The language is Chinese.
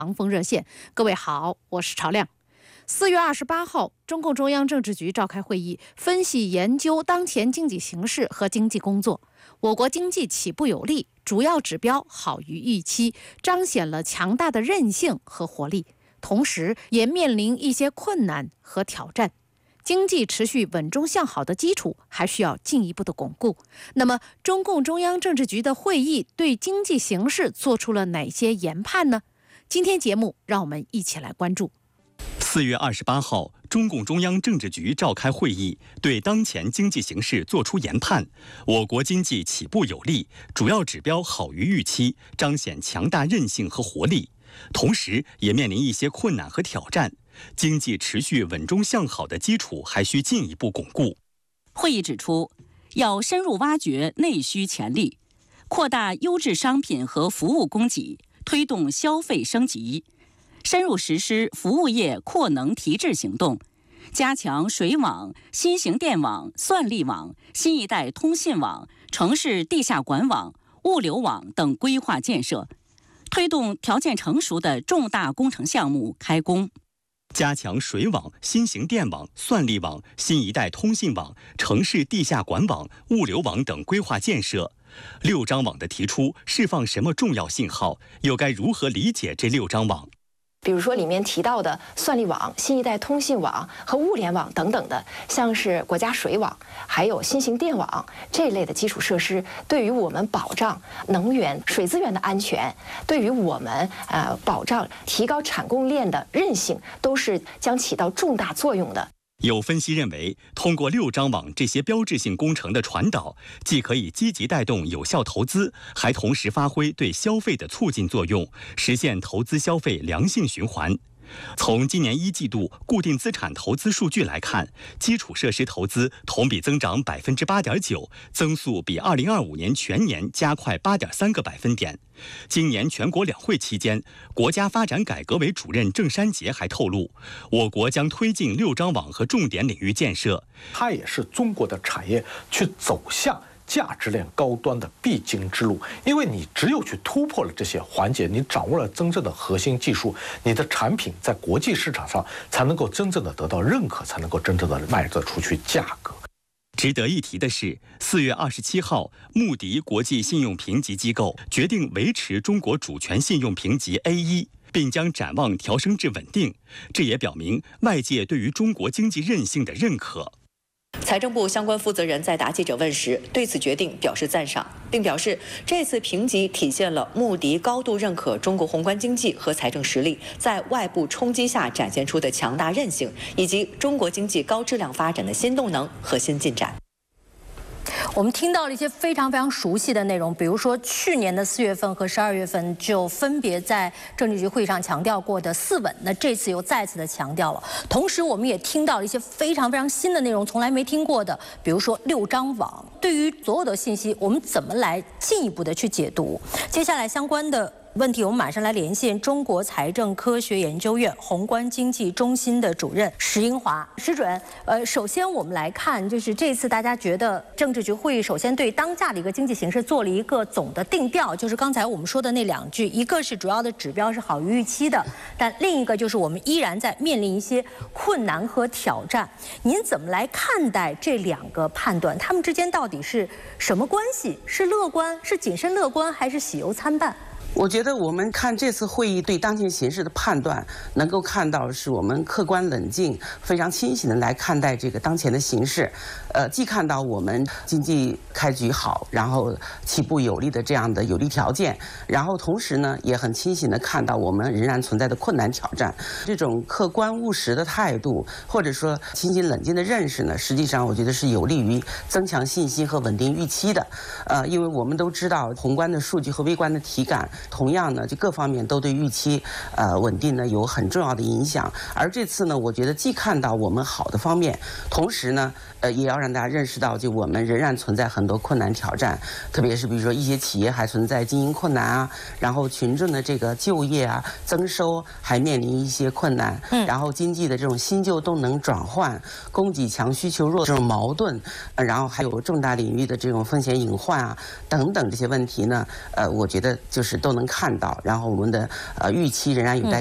防风热线。各位好，我是朝亮。4月28号，中共中央政治局召开会议，分析研究当前经济形势和经济工作。我国经济起步有力，主要指标好于预期，彰显了强大的韧性和活力，同时也面临一些困难和挑战。经济持续稳中向好的基础还需要进一步的巩固。那么，中共中央政治局的会议对经济形势做出了哪些研判呢？今天节目让我们一起来关注。 4月28号，中共中央政治局召开会议，对当前经济形势作出研判。我国经济起步有力，主要指标好于预期，彰显强大韧性和活力，同时也面临一些困难和挑战。经济持续稳中向好的基础还需进一步巩固。 会议指出，要深入挖掘内需潜力，扩大优质商品和服务供给，推动消费升级，深入实施服务业扩能提质行动，加强水网、新型电网、算力网、新一代通信网、城市地下管网、物流网等规划建设，推动条件成熟的重大工程项目开工。 加强水网、新型电网、算力网、新一代通信网、城市地下管网、物流网等规划建设。6张网的提出释放什么重要信号？又该如何理解这6张网？ 比如说里面提到的算力网、新一代通信网和物联网等等的，像是国家水网，还有新型电网这类的基础设施，对于我们保障能源、水资源的安全，对于我们保障提高产供链的韧性，都是将起到重大作用的。 有分析认为，通过6张网这些标志性工程的传导，既可以积极带动有效投资，还同时发挥对消费的促进作用，实现投资消费良性循环。从今年1季度固定资产投资数据来看，基础设施投资同比增长8.9%，增速比2025年全年加快8.3个百分点。今年全国两会期间，国家发展改革委主任郑山杰还透露，我国将推进6张网和重点领域建设。 它也是中国的产业去走向价值链高端的必经之路，因为你只有去突破了这些环节，你掌握了真正的核心技术，你的产品在国际市场上才能够真正的得到认可，才能够真正的卖得出去价格。 值得一提的是，4月27号，穆迪国际信用评级机构决定维持中国主权信用评级 A1，并将展望调升至稳定。这也表明外界对于中国经济韧性的认可。 财政部相关负责人在答记者问时，对此决定表示赞赏，并表示这次评级体现了穆迪高度认可中国宏观经济和财政实力在外部冲击下展现出的强大韧性，以及中国经济高质量发展的新动能和新进展。 我们听到了一些非常熟悉的内容，比如说去年的4月份和12月份就分别在政治局会议上强调过的4稳，那这次又再次的强调了。同时，我们也听到了一些非常新的内容，从来没听过的，比如说6张网。对于所有的信息，我们怎么来进一步的去解读？接下来相关的问题，我们马上来连线中国财政科学研究院宏观经济中心的主任石英华。石主任，首先我们来看，就是这次大家觉得政治局会议首先对当下的一个经济形势做了一个总的定调，就是刚才我们说的那2句，一个是主要的指标是好于预期的，但另一个就是我们依然在面临一些困难和挑战。您怎么来看待这2个判断？他们之间到底是什么关系？是乐观，是谨慎乐观，还是喜忧参半？ 我觉得我们看这次会议对当前形势的判断，能够看到是我们客观冷静、非常清醒的来看待这个当前的形势。既看到我们经济开局好，然后起步有利的这样的有利条件，然后同时呢，也很清醒的看到我们仍然存在的困难挑战。这种客观务实的态度，或者说清醒冷静的认识呢，实际上我觉得是有利于增强信心和稳定预期的。因为我们都知道宏观的数据和微观的体感，同样呢，就各方面都对预期稳定呢有很重要的影响。而这次呢，我觉得既看到我们好的方面，同时呢，也要让大家认识到，就我们仍然存在很多困难挑战，特别是比如说一些企业还存在经营困难啊，然后群众的这个就业啊、增收还面临一些困难，然后经济的这种新旧动能转换、供给强需求弱这种矛盾，然后还有重大领域的这种风险隐患啊等等这些问题呢，我觉得就是都都能看到，然后我们的预期仍然有待